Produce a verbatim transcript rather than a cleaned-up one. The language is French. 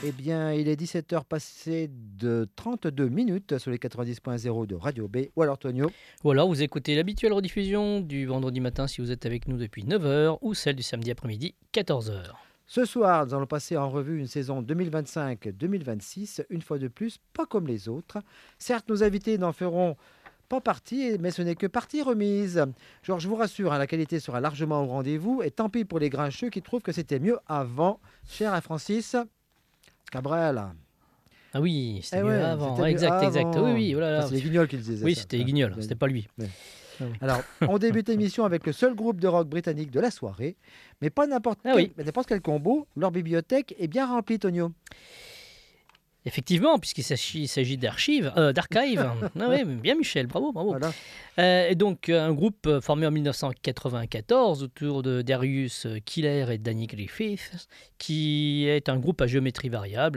Eh bien, il est dix-sept heures passées de trente-deux minutes sur les quatre-vingt-dix point zéro de Radio B. Ou alors, Tonio? Ou alors, vous écoutez l'habituelle rediffusion du vendredi matin si vous êtes avec nous depuis neuf heures ou celle du samedi après-midi, quatorze heures. Ce soir, nous allons passer en revue une saison deux mille vingt-cinq deux mille vingt-six, une fois de plus, pas comme les autres. Certes, nos invités n'en feront pas partie, mais ce n'est que partie remise. Genre, je vous rassure, hein, la qualité sera largement au rendez-vous, et tant pis pour les grincheux qui trouvent que c'était mieux avant. Cher à Francis Cabrel. Ah oui, c'était Eh mieux ouais, avant. c'était Ouais, mieux exact, exact. avant. Oui, oui, oh là là. Enfin, c'est les Guignols qui le disaient. Oui, ça. c'était les Guignols, c'était pas lui. Ouais. Ah oui. Alors, on débute l'émission avec le seul groupe de rock britannique de la soirée, mais pas n'importe Ah quel, oui. mais n'importe quel combo. Leur bibliothèque est bien remplie, Tonio. Effectivement, puisqu'il s'agit, il s'agit d'archives, euh, d'archives. Ah oui, bien Michel, bravo, bravo. Voilà. Euh, et donc, un groupe formé en dix-neuf cent quatre-vingt-quatorze autour de Darius Killer et Danny Griffiths, qui est un groupe à géométrie variable,